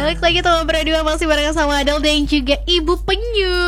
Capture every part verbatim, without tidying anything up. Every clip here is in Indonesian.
Balik lagi teman berdua masih bareng sama Adel dan juga Ibu Penyu.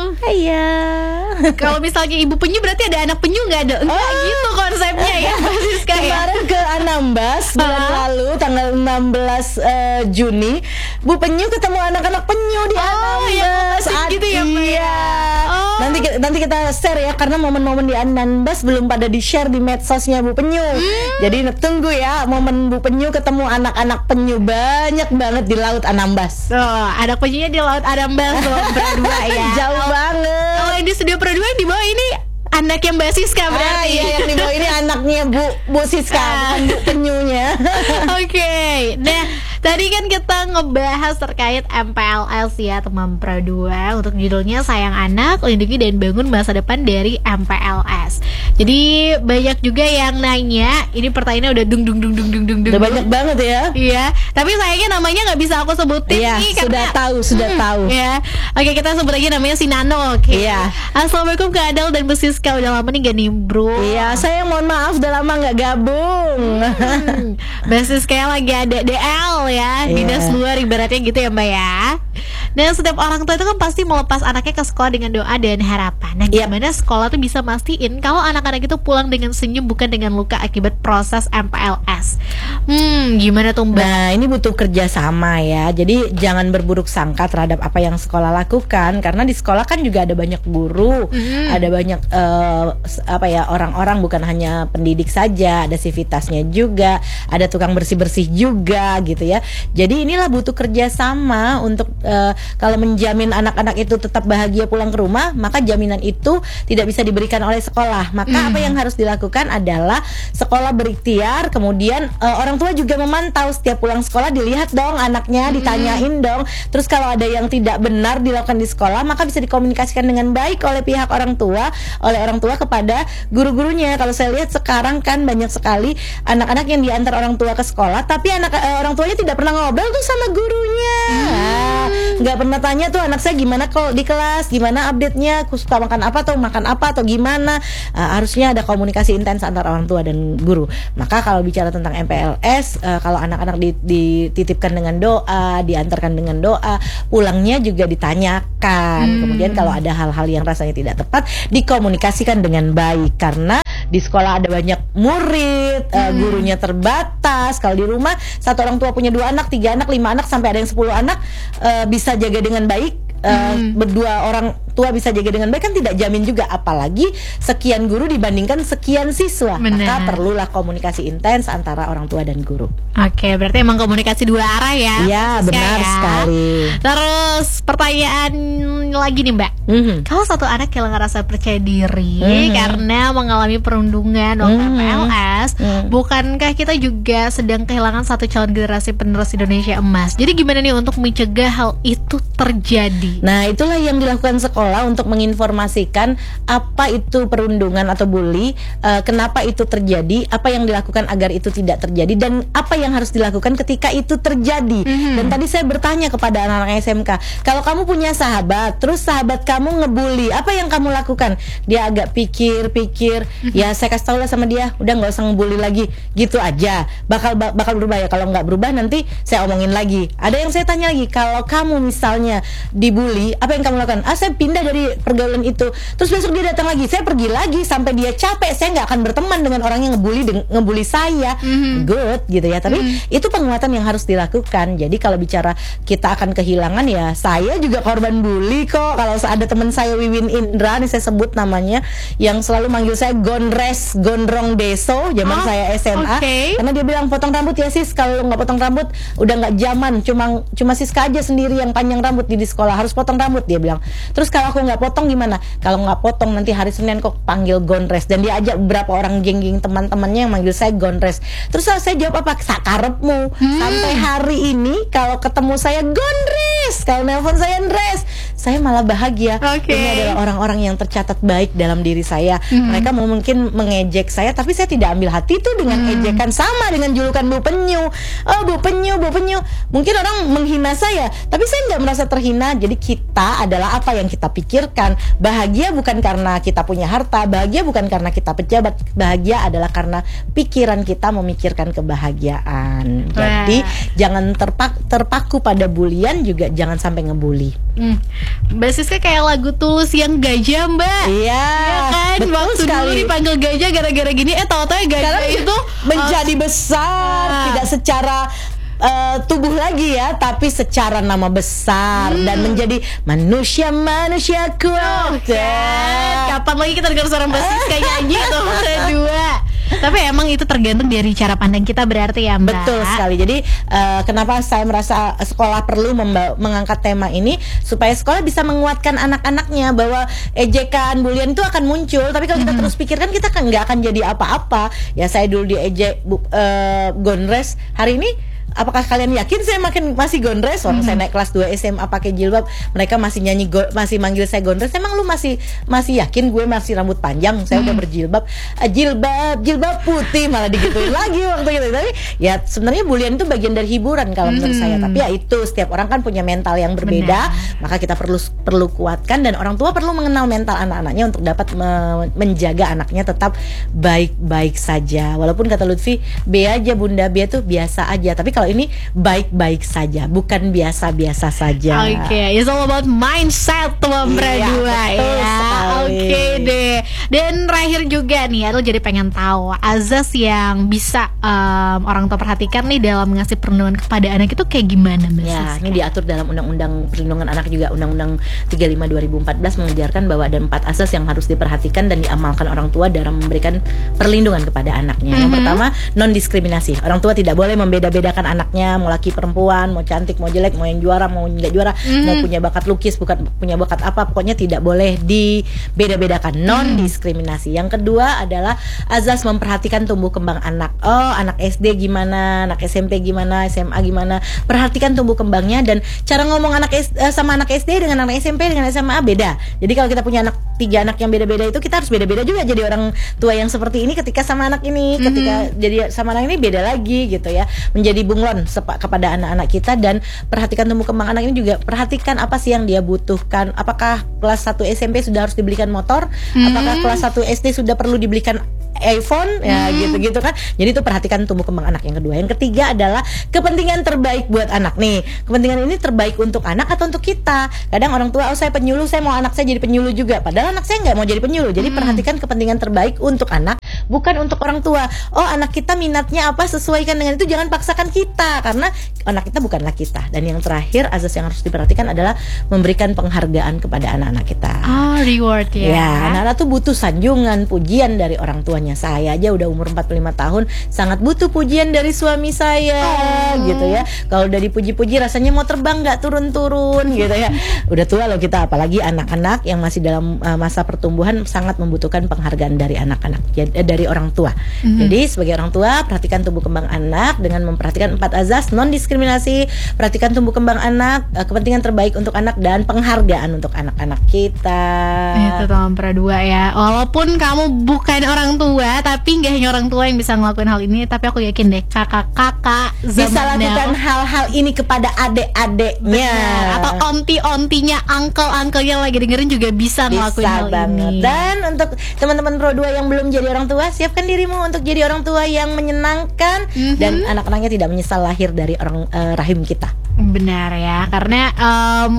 Iya. Kalau misalnya Ibu Penyu berarti ada anak penyu nggak ada? Enggak oh. gitu konsepnya ya Siska ya. Kemarin ke Anambas bulan uh-huh. lalu tanggal enam belas uh, Juni, Bu Penyu ketemu anak-anak penyu di oh, Anambas. Ya, gitu ya, iya. Oh. Nanti nanti kita share ya, karena momen-momen di Anambas belum pada di-share di medsosnya Bu Penyu. Hmm. Jadi tunggu ya momen Bu Penyu ketemu anak-anak penyu, banyak banget di Laut Anambas. Oh, anak penyunya di Laut Anambas loh berdua ya. Jauh banget. Kalau di studio berdua yang di bawah ini anak yang Mbak Siska berarti. Ah, iya, yang di bawah ini anaknya Bu Bu Siska, bukan Bu Penyunya. Oke. Okay. Nah, tadi kan kita ngebahas terkait M P L S ya teman Pro dua, untuk judulnya Sayang Anak, Lindungi dan Bangun Masa Depan dari M P L S. Jadi banyak juga yang nanya, ini pertanyaannya udah dung dung dung dung dung dung. Udah banyak banget ya. Iya. Tapi sayangnya namanya nggak bisa aku sebutin iya, nih karena sudah tahu, sudah hmm, tahu. Ya. Oke, kita sebut aja namanya si Nano. Oke. Okay. Iya. Assalamualaikum Kak Adel dan Bu Siska, udah lama nih gak nimbrung. Iya, saya mohon maaf udah lama gak gabung. Hmm. Mbak Siska lagi ada D L ya, dinas yeah. luar ibaratnya gitu ya Mbak ya. Dan setiap orang tua itu kan pasti melepas anaknya ke sekolah dengan doa dan harapan. Nah, gimana yeah. sekolah tuh bisa mastiin kalau anak-anak itu pulang dengan senyum bukan dengan luka akibat proses M P L S? Hmm, gimana tuh Mbak? Nah, ini butuh kerjasama ya. Jadi jangan berburuk sangka terhadap apa yang sekolah lakukan, karena di sekolah kan juga ada banyak guru, mm. ada banyak uh, apa ya orang-orang, bukan hanya pendidik saja, ada sivitasnya juga, ada tukang bersih-bersih juga gitu ya. Jadi inilah butuh kerjasama untuk uh, kalau menjamin anak-anak itu tetap bahagia pulang ke rumah, maka jaminan itu tidak bisa diberikan oleh sekolah. Maka mm. apa yang harus dilakukan adalah sekolah berikhtiar, kemudian uh, orang tua juga memantau setiap pulang sekolah, dilihat dong anaknya, ditanyain mm. dong. Terus kalau ada yang tidak benar dilakukan di sekolah, maka bisa dikomunikasikan dengan baik oleh pihak orang tua, oleh orang tua kepada guru-gurunya. Kalau saya lihat sekarang kan banyak sekali anak-anak yang diantar orang tua ke sekolah, tapi anak uh, orang tuanya tidak pernah ngobrol tuh sama gurunya. Hmm. Nggak pernah tanya tuh anak saya gimana kalau di kelas, gimana update-nya, suka makan apa atau makan apa atau gimana. Uh, harusnya ada komunikasi intens antara orang tua dan guru. Maka kalau bicara tentang M P L S, uh, kalau anak-anak dititipkan dengan doa, diantarkan dengan doa, pulangnya juga ditanyakan. Hmm. Kemudian kalau ada hal-hal yang rasanya tidak tepat, dikomunikasikan dengan baik, karena di sekolah ada banyak murid, hmm. uh, gurunya terbatas. Kalau di rumah satu orang tua punya dua anak, tiga anak, lima anak, sampai ada yang sepuluh anak, uh, bisa jaga dengan baik. Uh, hmm. Berdua orang tua bisa jaga dengan baik kan tidak jamin juga, apalagi sekian guru dibandingkan sekian siswa. Bener. Maka perlulah komunikasi intens antara orang tua dan guru. Oke, berarti emang komunikasi dua arah ya. Iya, benar ya. sekali. Terus pertanyaan lagi nih Mbak, mm-hmm. kalau satu anak kehilangan rasa percaya diri mm-hmm. karena mengalami perundungan waktu mm-hmm. M P L S, mm-hmm. bukankah kita juga sedang kehilangan satu calon generasi penerus Indonesia emas? Jadi gimana nih untuk mencegah hal itu terjadi? Nah, itulah yang dilakukan sekolah untuk menginformasikan apa itu perundungan atau bully, uh, kenapa itu terjadi, apa yang dilakukan agar itu tidak terjadi, dan apa yang harus dilakukan ketika itu terjadi. Mm-hmm. Dan tadi saya bertanya kepada anak-anak S M K, kalau kamu punya sahabat, terus sahabat kamu ngebully, apa yang kamu lakukan? Dia agak pikir-pikir, mm-hmm. ya saya kasih tahu lah sama dia, udah nggak usah ngebully lagi, gitu aja. Bakal bakal berubah ya. Kalau nggak berubah nanti saya omongin lagi. Ada yang saya tanya lagi, kalau kamu misalnya dibully, apa yang kamu lakukan? Ah, saya pindah dari pergaulan itu. Terus besok dia datang lagi, saya pergi lagi sampai dia capek. Saya nggak akan berteman dengan orang yang ngebully ngebully saya. Mm-hmm. Good gitu ya. Tapi mm-hmm. itu penguatan yang harus dilakukan. Jadi kalau bicara kita akan kehilangan, ya saya juga korban bully kok. Kalau ada teman saya Wiwin Indra, nih saya sebut namanya, yang selalu manggil saya Gondres Gondrong Deso zaman oh, saya S M A. Okay. Karena dia bilang, potong rambut ya sis, kalau nggak potong rambut udah nggak zaman. Cuma cuma Siska aja sendiri yang panjang rambut di, di sekolah, harus potong rambut, dia bilang. Terus kalau aku nggak potong gimana? Kalau nggak potong nanti hari Senin kok panggil Gondres. Dan dia ajak beberapa orang geng-geng teman-temannya yang manggil saya Gondres. Terus saya jawab apa? Sakarepmu. Hmm. Sampai hari ini kalau ketemu saya Gondres, kalau nelpon saya Andres, saya malah bahagia. Okay. Ini adalah orang-orang yang tercatat baik dalam diri saya. Hmm. Mereka mau mungkin mengejek saya, tapi saya tidak ambil hati itu dengan hmm. ejekan, sama dengan julukan Bu Penyu. Oh Bu Penyu, Bu Penyu. Mungkin orang menghina saya, tapi saya nggak merasa terhina. Jadi kita adalah apa yang kita pikirkan. Bahagia bukan karena kita punya harta, bahagia bukan karena kita pejabat, bahagia adalah karena pikiran kita memikirkan kebahagiaan. Wah. Jadi jangan terpak, terpaku pada bulian, juga jangan sampai ngebully. Hmm. Basisnya kayak lagu Tulus yang gajah, Mbak. Iya, ya kan? betul Waktu sekali. dulu dipanggil gajah gara-gara gini, eh tahu-tahu gajah Sekarang itu menjadi uh, besar, ah. tidak secara uh, tubuh lagi ya, tapi secara nama besar hmm. dan menjadi manusia-manusia kuat. Okay. Kapan lagi kita dengar suara Mbak Siska nyanyi tuh kedua? Tapi emang itu tergantung dari cara pandang kita berarti ya, Mbak. Betul sekali. Jadi uh, kenapa saya merasa sekolah perlu memba- mengangkat tema ini, supaya sekolah bisa menguatkan anak-anaknya bahwa ejekan, bulian itu akan muncul. Tapi kalau kita mm-hmm. terus pikirkan, kita kan nggak akan jadi apa-apa. Ya saya dulu diejek bu, uh, gondres, hari ini apakah kalian yakin saya makin masih gondres? Orang mm-hmm. saya naik kelas dua S M A pakai jilbab, mereka masih nyanyi go, masih manggil saya gondres. Emang lu masih masih yakin gue masih rambut panjang? Saya mm-hmm. udah berjilbab, uh, jilbab jilbab putih, malah digituin lagi waktu itu. Tapi ya sebenarnya bulian itu bagian dari hiburan kalau mm-hmm. menurut saya. Tapi ya itu, setiap orang kan punya mental yang berbeda. Benar. Maka kita perlu perlu kuatkan, dan orang tua perlu mengenal mental anak-anaknya untuk dapat me- menjaga anaknya tetap baik-baik saja. Walaupun kata Lutfi, B aja Bunda, B itu biasa aja. Tapi kalau ini baik-baik saja, bukan biasa-biasa saja. Oke, okay. It's all about mindset teman berdua ya. Oke okay deh. Dan terakhir juga nih, aku jadi pengen tahu azas yang bisa um, orang tua perhatikan nih dalam mengasih perlindungan kepada anak itu kayak gimana, Mbak? Ya, ini diatur dalam Undang-Undang Perlindungan Anak juga, Undang-Undang tiga puluh lima dua ribu empat belas mengajarkan bahwa ada empat asas yang harus diperhatikan dan diamalkan orang tua dalam memberikan perlindungan kepada anaknya. Mm-hmm. Yang pertama, non diskriminasi. Orang tua tidak boleh membeda-bedakan anaknya, mau laki perempuan, mau cantik, mau jelek, mau yang juara, mau nggak juara, mm. mau punya bakat lukis, bukan punya bakat apa, pokoknya tidak boleh dibeda-bedakan, non diskriminasi. Mm. Yang kedua adalah azas memperhatikan tumbuh kembang anak. Oh, anak S D gimana, anak S M P gimana, S M A gimana, perhatikan tumbuh kembangnya. Dan cara ngomong anak S, sama anak S D dengan anak S M P dengan S M A beda. Jadi kalau kita punya anak tiga anak yang beda-beda itu, kita harus beda-beda juga jadi orang tua yang seperti ini ketika sama anak ini, ketika mm-hmm. jadi sama anak ini beda lagi gitu ya. Menjadi bunglon sepak kepada anak-anak kita, dan perhatikan tumbuh kembang anak ini juga, perhatikan apa sih yang dia butuhkan. Apakah kelas satu S M P sudah harus dibelikan motor? Hmm. Apakah kelas satu S D sudah perlu dibelikan iPhone? Ya hmm. gitu-gitu kan. Jadi itu perhatikan tumbuh kembang anak. Yang kedua, yang ketiga adalah kepentingan terbaik buat anak nih. Kepentingan ini terbaik untuk anak atau untuk kita? Kadang orang tua, oh saya penyuluh, saya mau anak saya jadi penyuluh juga, padahal anak saya nggak mau jadi penyuluh. Jadi hmm. perhatikan kepentingan terbaik untuk anak, bukan untuk orang tua. Oh anak kita minatnya apa, sesuaikan dengan itu, jangan paksakan kita, karena anak kita bukanlah kita. Dan yang terakhir, azas yang harus diperhatikan adalah memberikan penghargaan kepada anak-anak kita. Oh, reward ya. Ya, anak-anak tuh butuh sanjungan, pujian dari orang tuanya. Saya aja udah umur empat puluh lima tahun, sangat butuh pujian dari suami saya, oh. gitu ya. Kalau udah dipuji-puji rasanya mau terbang nggak turun-turun gitu ya. Udah tua loh kita, apalagi anak-anak yang masih dalam uh, masa pertumbuhan sangat membutuhkan penghargaan dari anak-anak, ya, dari orang tua. Mm-hmm. Jadi sebagai orang tua, perhatikan tumbuh kembang anak dengan memperhatikan empat azas, non diskriminasi, perhatikan tumbuh kembang anak, uh, kepentingan terbaik untuk anak, dan penghargaan untuk anak-anak kita. Itu tahun dua ya. Walaupun kamu bukan orang tua, tapi nggak hanya orang tua yang bisa ngelakuin hal ini, tapi aku yakin deh kakak-kakak bisa lakukan hal-hal ini kepada adik-adiknya. Benar. Atau onti-ontinya, uncle-uncle-nya lagi dengerin juga bisa, bisa ngelakuin hal banget. Ini. Dan untuk teman-teman Pro dua yang belum jadi orang tua, siapkan dirimu untuk jadi orang tua yang menyenangkan, mm-hmm. dan anak-anaknya tidak menyesal lahir dari orang uh, rahim kita. Benar ya, karena um,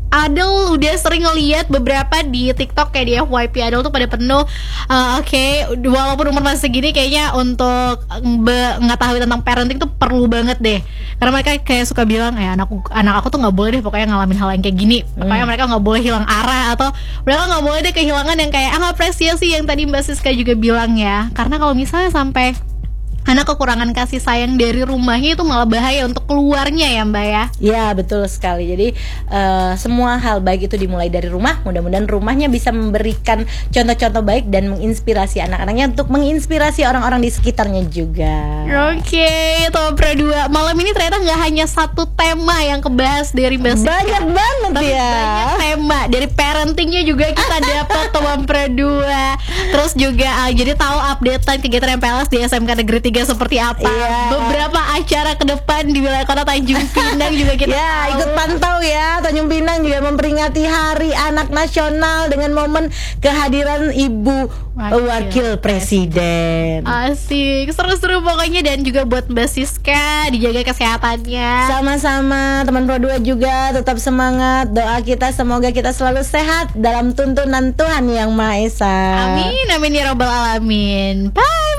Adel udah sering ngeliat beberapa di TikTok kayak di F Y P Adel tuh pada penuh uh, oke, okay, walaupun umur masih segini kayaknya untuk be- mengetahui tentang parenting tuh perlu banget deh. Karena mereka kayak suka bilang, eh anak anak aku tuh nggak boleh deh pokoknya ngalamin hal yang kayak gini. Pokoknya hmm. mereka nggak boleh hilang arah, atau mereka nggak boleh deh kehilangan yang kayak ah, apresiasi yang tadi Mbak Siska juga bilang ya. Karena kalau misalnya sampai Anak kekurangan kasih sayang dari rumahnya itu malah bahaya untuk keluarnya ya Mbak ya. Ya betul sekali. Jadi uh, semua hal baik itu dimulai dari rumah. Mudah-mudahan rumahnya bisa memberikan contoh-contoh baik dan menginspirasi anak-anaknya untuk menginspirasi orang-orang di sekitarnya juga. Oke, Top Pro dua malam ini ternyata nggak hanya satu tema yang kebahas dari Mbak Siska. Banyak banget Tapi ya. banyak tema dari parentingnya juga kita dapat Top Pro dua. Terus juga uh, jadi tahu updatean kegiatan M P L S di S M K Negeri tiga seperti apa. Iya. Beberapa acara ke depan di wilayah kota Tanjung Pinang juga kita ya tahu. ikut pantau ya. Tanjung Pinang juga memperingati Hari Anak Nasional dengan momen kehadiran Ibu Wakil, Wakil Presiden. Asik, seru-seru pokoknya. Dan juga buat Mbak Siska, dijaga kesehatannya. Sama-sama teman Pro dua juga tetap semangat. Doa kita semoga kita selalu sehat dalam tuntunan Tuhan Yang Maha Esa. Amin, amin ya robbal alamin. Bye.